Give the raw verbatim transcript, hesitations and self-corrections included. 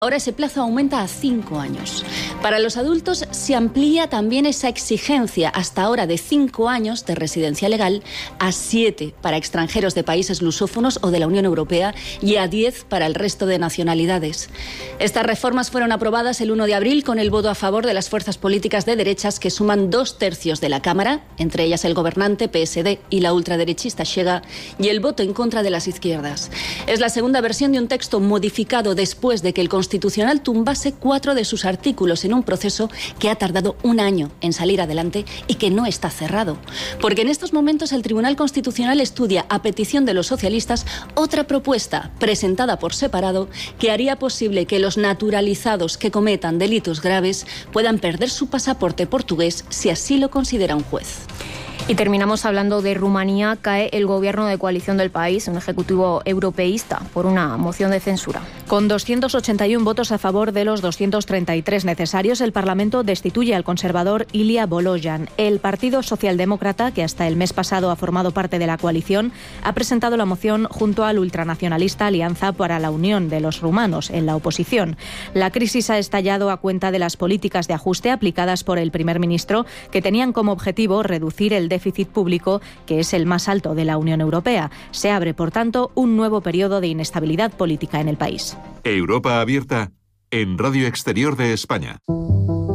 Ahora ese plazo aumenta a cinco años. Para los adultos se amplía también esa exigencia, hasta ahora de cinco años de residencia legal, a siete para extranjeros de países lusófonos o de la Unión Europea y a diez para el resto de nacionalidades. Estas reformas fueron aprobadas el uno de abril con el voto a favor de las fuerzas políticas de derechas que suman dos tercios de la Cámara, entre ellas el gobernante P S D y la ultraderechista Chega, y el voto en contra de las izquierdas. Es la segunda versión de un texto modificado después de que el Constitucional tumbase cuatro de sus artículos en un proceso que ha tardado un año en salir adelante y que no está cerrado. Porque en estos momentos el Tribunal Constitucional estudia, a petición de los socialistas, otra propuesta presentada por separado que haría posible que los naturalizados que cometan delitos graves puedan perder su pasaporte portugués si así lo considera un juez. Y terminamos hablando de Rumanía. Cae el gobierno de coalición del país, un ejecutivo europeísta, por una moción de censura. Con doscientos ochenta y uno votos a favor de los doscientos treinta y tres necesarios, el Parlamento destituye al conservador Ilia Bolojan. El Partido Socialdemócrata, que hasta el mes pasado ha formado parte de la coalición, ha presentado la moción junto al ultranacionalista Alianza para la Unión de los Rumanos, en la oposición. La crisis ha estallado a cuenta de las políticas de ajuste aplicadas por el primer ministro, que tenían como objetivo reducir el déficit público, que es el más alto de la Unión Europea. Se abre, por tanto, un nuevo periodo de inestabilidad política en el país. Europa Abierta en Radio Exterior de España.